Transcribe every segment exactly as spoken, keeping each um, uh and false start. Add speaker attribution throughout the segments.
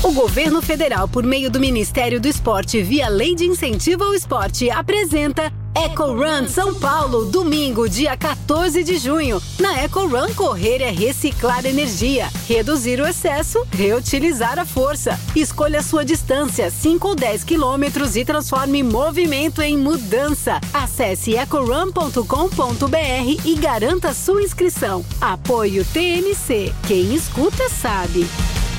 Speaker 1: O governo federal, por meio do Ministério do Esporte, via Lei de Incentivo ao Esporte, apresenta Eco Run São Paulo, domingo, dia quatorze de junho. Na Eco Run, correr é reciclar energia, reduzir o excesso, reutilizar a força. Escolha sua distância, cinco ou dez quilômetros, e transforme movimento em mudança. Acesse eco run ponto com ponto b r e garanta sua inscrição. Apoio T M C. Quem escuta sabe.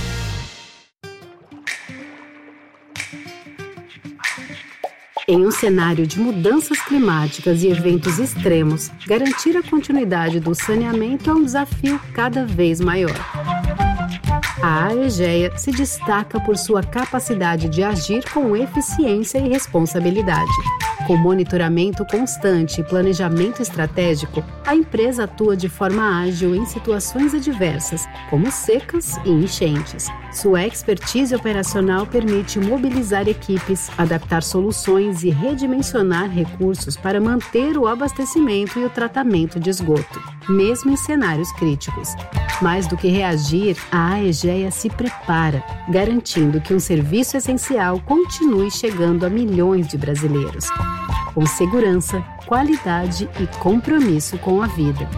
Speaker 1: Em um cenário de mudanças climáticas e eventos extremos, garantir a continuidade do saneamento é um desafio cada vez maior. A Aegea se destaca por sua capacidade de agir com eficiência e responsabilidade. Com monitoramento constante e planejamento estratégico, a empresa atua de forma ágil em situações adversas, como secas e enchentes. Sua expertise operacional permite mobilizar equipes, adaptar soluções e redimensionar recursos para manter o abastecimento e o tratamento de esgoto, mesmo em cenários críticos. Mais do que reagir, a Aegea se prepara, garantindo que um serviço essencial continue chegando a milhões de brasileiros, com segurança, qualidade e compromisso com a vida.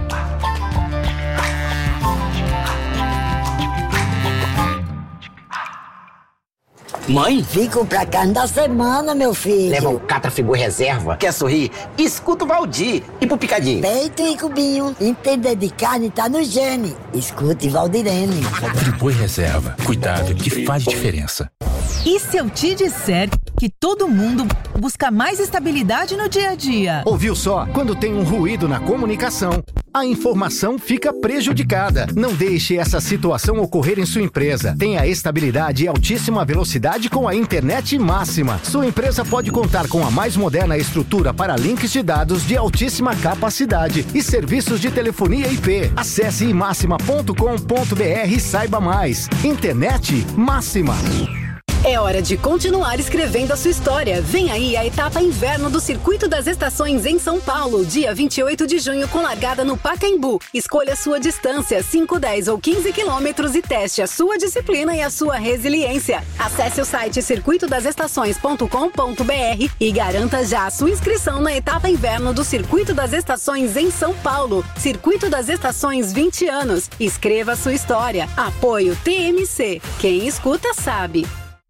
Speaker 2: Mãe?
Speaker 3: Vim comprar carne da semana, meu filho.
Speaker 2: Leva o Catra Friboi Reserva. Quer sorrir? Escuta o Valdir. E pro picadinho?
Speaker 3: Peito e cubinho. Entender de carne tá no gene. Escute Valdirene.
Speaker 4: Friboi Reserva. Cuidado que faz diferença.
Speaker 5: E se eu te disser que todo mundo busca mais estabilidade no dia a dia?
Speaker 6: Ouviu só? Quando tem um ruído na comunicação, a informação fica prejudicada. Não deixe essa situação ocorrer em sua empresa. Tenha estabilidade e altíssima velocidade com a internet máxima. Sua empresa pode contar com a mais moderna estrutura para links de dados de altíssima capacidade e serviços de telefonia I P. Acesse imáxima ponto com ponto b r e saiba mais. Internet máxima.
Speaker 1: É hora de continuar escrevendo a sua história. Vem aí a etapa inverno do Circuito das Estações em São Paulo, dia vinte e oito de junho, com largada no Pacaembu. Escolha sua distância, cinco, dez ou quinze quilômetros, e teste a sua disciplina e a sua resiliência. Acesse o site circuito das estações ponto com ponto b r e garanta já a sua inscrição na etapa inverno do Circuito das Estações em São Paulo. Circuito das Estações, vinte anos. Escreva a sua história. Apoio T M C. Quem escuta sabe.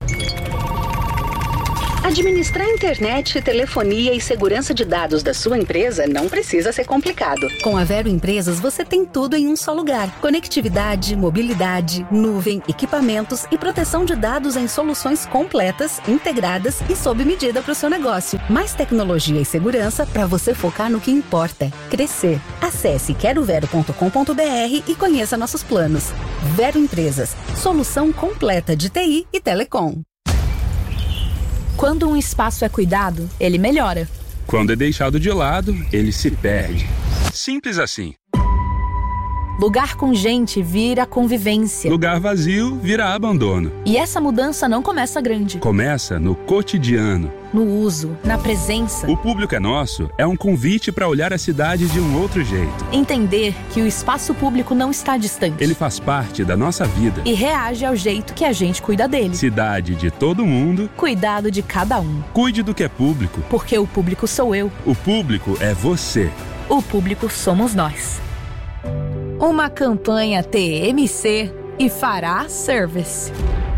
Speaker 1: Administrar internet, telefonia e segurança de dados da sua empresa não precisa ser complicado. Com a Vero Empresas, você tem tudo em um só lugar. Conectividade, mobilidade, nuvem, equipamentos e proteção de dados em soluções completas, integradas e sob medida para o seu negócio. Mais tecnologia e segurança para você focar no que importa: crescer. Acesse quero vero ponto com ponto b r e conheça nossos planos. Vero Empresas, solução completa de T I e telecom.
Speaker 7: Quando um espaço é cuidado, ele melhora.
Speaker 8: Quando é deixado de lado, ele se perde. Simples assim.
Speaker 7: Lugar com gente vira convivência.
Speaker 8: Lugar vazio vira abandono.
Speaker 7: E essa mudança não começa grande.
Speaker 8: Começa no cotidiano.
Speaker 7: No uso, na presença.
Speaker 8: O Público é Nosso é um convite para olhar a cidade de um outro jeito.
Speaker 7: Entender que o espaço público não está distante.
Speaker 8: Ele faz parte da nossa vida.
Speaker 7: E reage ao jeito que a gente cuida dele.
Speaker 8: Cidade de todo mundo.
Speaker 7: Cuidado de cada um.
Speaker 8: Cuide do que é público.
Speaker 7: Porque o público sou eu.
Speaker 8: O público é você.
Speaker 7: O público somos nós. Uma campanha T M C e Fará Service.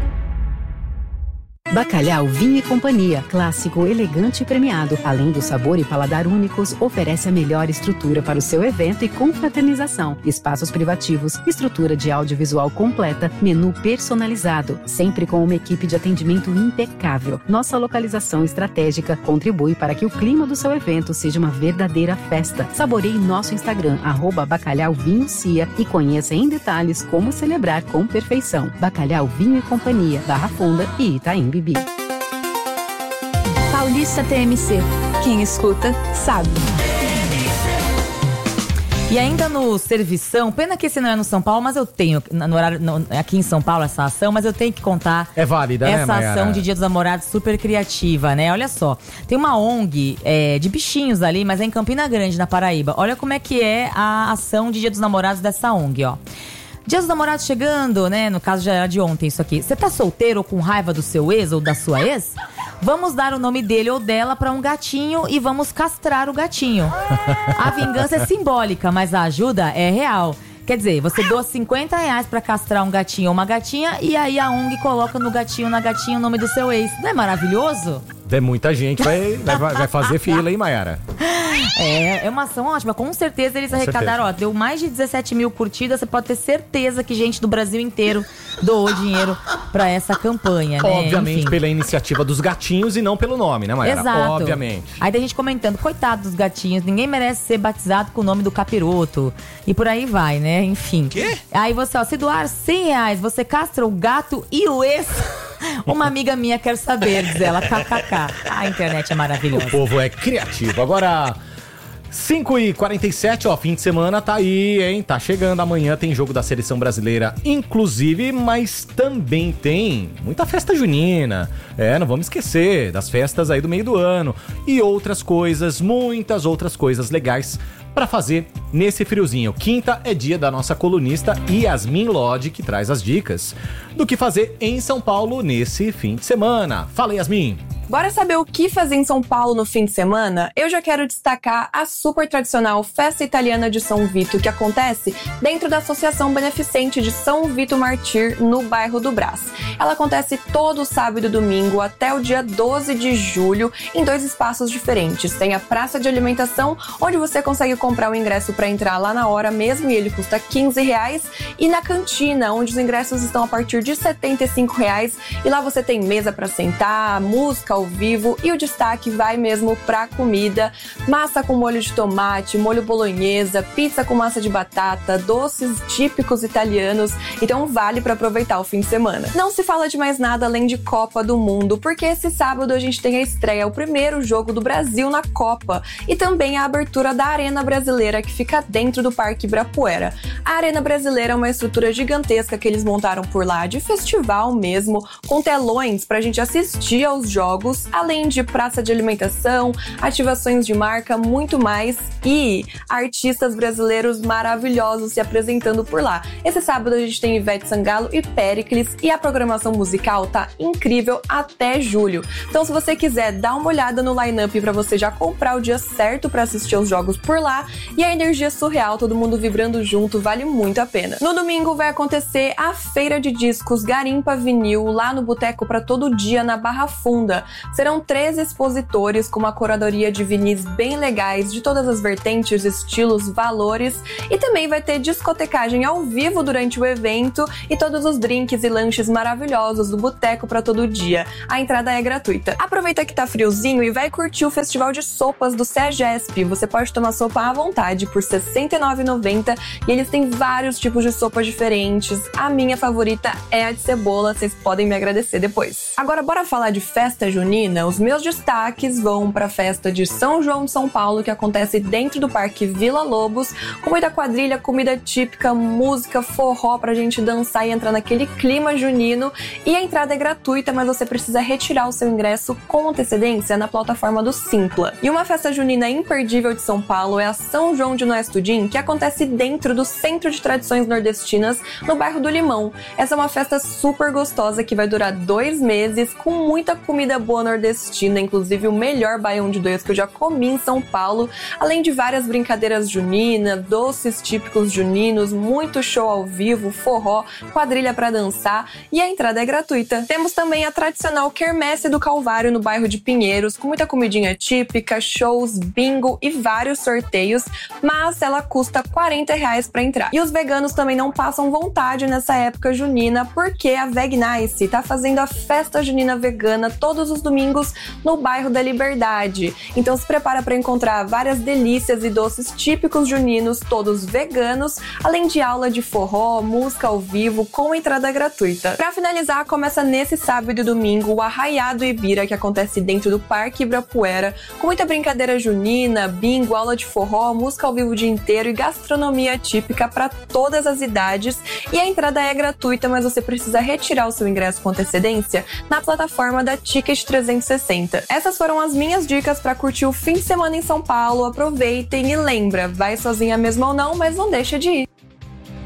Speaker 1: Bacalhau Vinho e Companhia, clássico, elegante e premiado. Além do sabor e paladar únicos, oferece a melhor estrutura para o seu evento e confraternização. Espaços privativos, estrutura de audiovisual completa, menu personalizado, sempre com uma equipe de atendimento impecável. Nossa localização estratégica contribui para que o clima do seu evento seja uma verdadeira festa. Saboreie nosso Instagram, arroba Bacalhau Vinho Cia, e conheça em detalhes como celebrar com perfeição. Bacalhau Vinho e Companhia, Barra Funda e Itaim Bibi.
Speaker 7: Paulista T M C. Quem escuta, sabe.
Speaker 5: E ainda no Servição, pena que esse não é no São Paulo, mas eu tenho, no horário, no, aqui em São Paulo, essa ação, mas eu tenho que contar.
Speaker 9: É válida,
Speaker 5: essa
Speaker 9: né,
Speaker 5: ação de Dia dos Namorados super criativa, né? Olha só, tem uma O N G é, de bichinhos ali, mas é em Campina Grande, na Paraíba. Olha como é que é a ação de Dia dos Namorados dessa O N G, ó. Dia dos Namorados chegando, né? No caso já era de ontem isso aqui. Você tá solteiro ou com raiva do seu ex ou da sua ex? Vamos dar o nome dele ou dela pra um gatinho e vamos castrar o gatinho. A vingança é simbólica, mas a ajuda é real. Quer dizer, você doa cinquenta reais pra castrar um gatinho ou uma gatinha e aí a O N G coloca no gatinho ou na gatinha o nome do seu ex. Não é maravilhoso?
Speaker 9: É muita gente, vai, vai, vai fazer fila, hein, Mayara?
Speaker 5: É, é uma ação ótima. Com certeza eles arrecadaram, ó, deu mais de dezessete mil curtidas. Você pode ter certeza que gente do Brasil inteiro doou dinheiro pra essa campanha, né?
Speaker 9: Obviamente,
Speaker 5: Enfim.
Speaker 9: pela iniciativa dos gatinhos e não pelo nome, né, Mayara?
Speaker 5: Exato.
Speaker 9: Obviamente.
Speaker 5: Aí tem gente comentando, coitado dos gatinhos, ninguém merece ser batizado com o nome do capiroto. E por aí vai, né? Enfim. Quê? Aí você, ó, se doar cem reais, você castra o gato e o ex. Uma amiga minha quer saber, diz ela, kkk. A internet é maravilhosa.
Speaker 9: O povo é criativo. Agora, cinco e quarenta e sete, ó, fim de semana tá aí, hein? Tá chegando, amanhã tem jogo da Seleção Brasileira, inclusive, mas também tem muita festa junina. É, não vamos esquecer das festas aí do meio do ano. E outras coisas, muitas outras coisas legais pra fazer nesse friozinho. Quinta é dia da nossa colunista Yasmin Lodge, que traz as dicas do que fazer em São Paulo nesse fim de semana. Fala, Yasmin!
Speaker 10: Bora saber o que fazer em São Paulo no fim de semana? Eu já quero destacar a super tradicional Festa Italiana de São Vito, que acontece dentro da Associação Beneficente de São Vito Martir, no bairro do Brás. Ela acontece todo sábado e domingo até o dia doze de julho, em dois espaços diferentes. Tem a praça de alimentação, onde você consegue comprar o ingresso para entrar lá na hora mesmo, e ele custa quinze reais, e na cantina, onde os ingressos estão a partir de setenta e cinco reais, e lá você tem mesa para sentar, música ao vivo, e o destaque vai mesmo pra comida: massa com molho de tomate, molho bolonhesa, pizza com massa de batata, doces típicos italianos. Então vale pra aproveitar o fim de semana. Não se fala de mais nada além de Copa do Mundo, porque esse sábado a gente tem a estreia, o primeiro jogo do Brasil na Copa, e também a abertura da Arena Brasileira, que fica dentro do Parque Ibirapuera. A Arena Brasileira é uma estrutura gigantesca que eles montaram por lá, de festival mesmo, com telões pra gente assistir aos jogos, além de praça de alimentação, ativações de marca, muito mais, e artistas brasileiros maravilhosos se apresentando por lá. Esse sábado a gente tem Ivete Sangalo e Péricles, e a programação musical tá incrível até julho. Então, se você quiser dar uma olhada no line-up pra você já comprar o dia certo pra assistir aos jogos por lá, e a energia surreal, todo mundo vibrando junto, vale muito a pena. No domingo vai acontecer a Feira de Discos Garimpa Vinil, lá no Boteco Pra Todo Dia, na Barra Funda. Serão três expositores com uma curadoria de vinis bem legais, de todas as vertentes, estilos, valores, e também vai ter discotecagem ao vivo durante o evento e todos os drinks e lanches maravilhosos do Boteco Pra Todo Dia. A entrada é gratuita. Aproveita que tá friozinho e vai curtir o Festival de Sopas do SEAGESP. Você pode tomar sopa à vontade por sessenta e nove reais e noventa centavos, e eles têm vários tipos de sopas diferentes. A minha favorita é a de cebola, vocês podem me agradecer depois. Agora bora falar de festa junina. Os meus destaques vão para a festa de São João de São Paulo, que acontece dentro do Parque Vila Lobos, com muita quadrilha, comida típica, música, forró pra gente dançar e entrar naquele clima junino. E a entrada é gratuita, mas você precisa retirar o seu ingresso com antecedência na plataforma do Simpla. E uma festa junina imperdível de São Paulo é a São João de Noé Tudim, que acontece dentro do Centro de Tradições Nordestinas, no bairro do Limão. Essa é uma festa super gostosa que vai durar dois meses, com muita comida boa nordestina, inclusive o melhor baião de dois que eu já comi em São Paulo, além de várias brincadeiras juninas, doces típicos juninos, muito show ao vivo, forró, quadrilha pra dançar, e a entrada é gratuita. Temos também a tradicional Quermesse do Calvário no bairro de Pinheiros, com muita comidinha típica, shows, bingo e vários sorteios, mas ela custa quarenta reais pra entrar. E os veganos também não passam vontade nessa época junina, porque a Vegnice tá fazendo a festa junina vegana todos os domingos no bairro da Liberdade. Então se prepara para encontrar várias delícias e doces típicos juninos, todos veganos, além de aula de forró, música ao vivo, com entrada gratuita. Para finalizar, começa nesse sábado e domingo o Arraiado Ibira, que acontece dentro do Parque Ibirapuera, com muita brincadeira junina, bingo, aula de forró, música ao vivo o dia inteiro e gastronomia típica para todas as idades. E a entrada é gratuita, mas você precisa retirar o seu ingresso com antecedência na plataforma da Ticket trezentos e sessenta. Essas foram as minhas dicas para curtir o fim de semana em São Paulo. Aproveitem e lembra, vai sozinha mesmo ou não, mas não deixa de ir.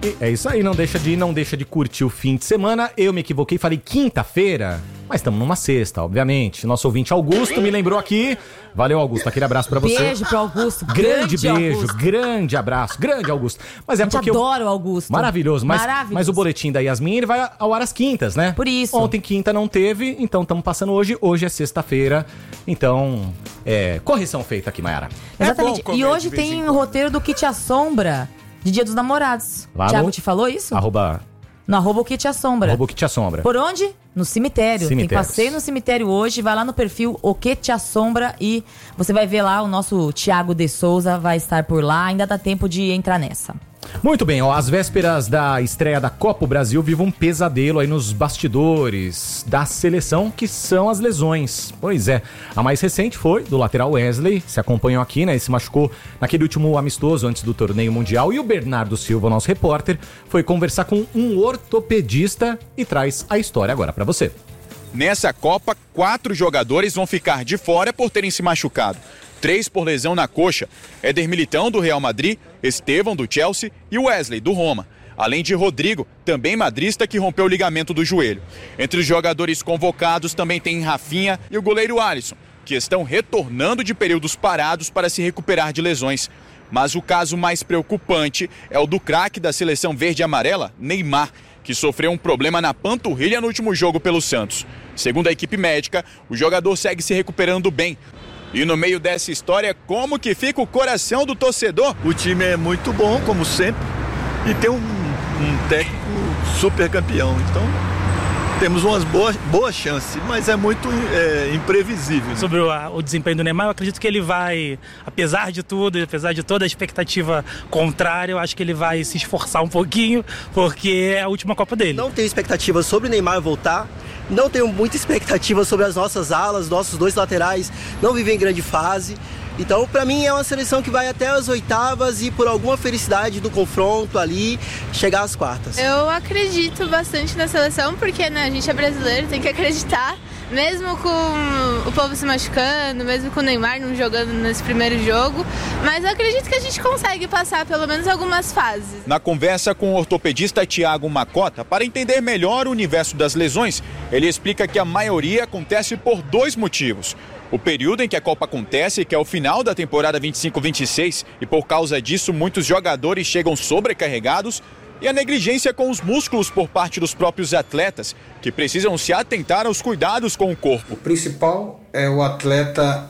Speaker 9: É isso aí, não deixa de ir, não deixa de curtir o fim de semana. Eu me equivoquei, falei quinta-feira, mas estamos numa sexta, obviamente. Nosso ouvinte Augusto me lembrou aqui. Valeu, Augusto, aquele abraço pra você.
Speaker 5: Beijo pro Augusto.
Speaker 9: Grande,
Speaker 5: grande
Speaker 9: beijo,
Speaker 5: Augusto.
Speaker 9: grande abraço, grande Augusto. Mas é
Speaker 5: a gente
Speaker 9: porque
Speaker 5: adora
Speaker 9: eu...
Speaker 5: o Augusto.
Speaker 9: Maravilhoso, mas,
Speaker 5: Maravilhoso.
Speaker 9: mas o boletim da Yasmin ele vai ao ar às quintas, né?
Speaker 5: Por isso.
Speaker 9: Ontem quinta não teve, então estamos passando hoje. Hoje é sexta-feira, então é correção feita aqui, Mayara.
Speaker 5: Exatamente. É e hoje tem o roteiro do Que Te Assombra de Dia dos Namorados.
Speaker 9: Lá
Speaker 5: Thiago
Speaker 9: no...
Speaker 5: te falou isso?
Speaker 9: Arroba...
Speaker 5: No arroba o Que Te Assombra.
Speaker 9: Arroba o Que Te Assombra.
Speaker 5: Por onde? No cemitério. Tem
Speaker 9: Cemitérios.
Speaker 5: passeio no cemitério hoje. Vai lá no perfil O Que Te Assombra e você vai ver lá o nosso Thiago de Souza vai estar por lá. Ainda dá tempo de entrar nessa.
Speaker 9: Muito bem, ó, às vésperas da estreia da Copa, o Brasil vive um pesadelo aí nos bastidores da seleção, que são as lesões. Pois é, a mais recente foi do lateral Wesley, se acompanham aqui, né, ele se machucou naquele último amistoso antes do torneio mundial, e o Bernardo Silva, nosso repórter, foi conversar com um ortopedista e traz a história agora pra você.
Speaker 11: Nessa Copa, quatro jogadores vão ficar de fora por terem se machucado. Três por lesão na coxa, Éder Militão, do Real Madrid, Estevão, do Chelsea e Wesley, do Roma. Além de Rodrigo, também madrista, que rompeu o ligamento do joelho. Entre os jogadores convocados também tem Rafinha e o goleiro Alisson, que estão retornando de períodos parados para se recuperar de lesões. Mas o caso mais preocupante é o do craque da seleção verde e amarela, Neymar, que sofreu um problema na panturrilha no último jogo pelo Santos. Segundo a equipe médica, o jogador segue se recuperando bem. E no meio dessa história, como que fica o coração do torcedor?
Speaker 12: O time é muito bom, como sempre, e tem um, um técnico super campeão. Então, temos umas boas, boas chances, mas é muito é, imprevisível. Né?
Speaker 13: Sobre o, o desempenho do Neymar, eu acredito que ele vai, apesar de tudo, apesar de toda a expectativa contrária, eu acho que ele vai se esforçar um pouquinho, porque é a última Copa dele.
Speaker 14: Não tenho expectativa sobre o Neymar voltar. Não tenho muita expectativa sobre as nossas alas, nossos dois laterais não vivem em grande fase. Então, para mim, é uma seleção que vai até as oitavas e, por alguma felicidade do confronto ali, chegar às quartas.
Speaker 15: Eu acredito bastante na seleção, porque né, a gente é brasileiro, tem que acreditar. Mesmo com o povo se machucando, mesmo com o Neymar não jogando nesse primeiro jogo. Mas eu acredito que a gente consegue passar pelo menos algumas fases.
Speaker 11: Na conversa com o ortopedista Thiago Macota, para entender melhor o universo das lesões, ele explica que a maioria acontece por dois motivos. O período em que a Copa acontece, que é o final da temporada vinte e cinco vinte e seis, e por causa disso muitos jogadores chegam sobrecarregados, e a negligência com os músculos por parte dos próprios atletas, que precisam se atentar aos cuidados com o corpo.
Speaker 16: O principal é o atleta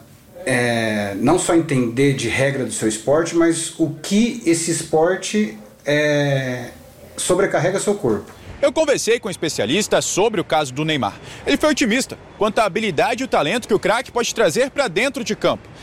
Speaker 16: é, não só entender de regra do seu esporte, mas o que esse esporte é, sobrecarrega seu corpo.
Speaker 11: Eu conversei com um especialista sobre o caso do Neymar. Ele foi otimista quanto à habilidade e o talento que o craque pode trazer para dentro de campo.